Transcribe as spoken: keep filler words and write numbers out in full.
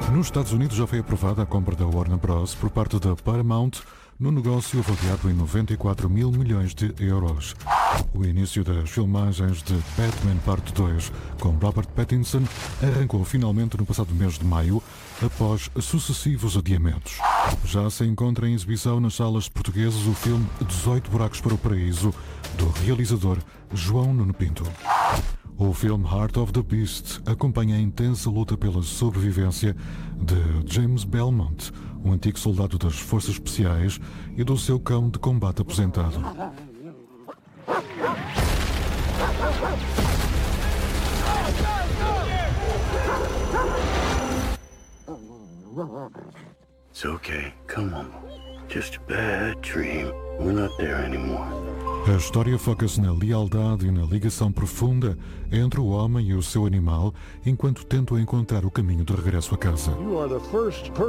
Nos Estados Unidos já foi aprovada a compra da Warner Bros. Por parte da Paramount, no negócio avaliado em noventa e quatro mil milhões de euros. O início das filmagens de Batman Parte dois com Robert Pattinson arrancou finalmente no passado mês de maio, após sucessivos adiamentos. Já se encontra em exibição nas salas portuguesas o filme dezoito Buracos para o Paraíso, do realizador João Nuno Pinto. O filme Heart of the Beast acompanha a intensa luta pela sobrevivência de James Belmont, um antigo soldado das Forças Especiais, e do seu cão de combate aposentado. It's okay. Come on. Just a bad dream. We're not there anymore. A história foca-se na lealdade e na ligação profunda entre o homem e o seu animal enquanto tentam encontrar o caminho de regresso a casa.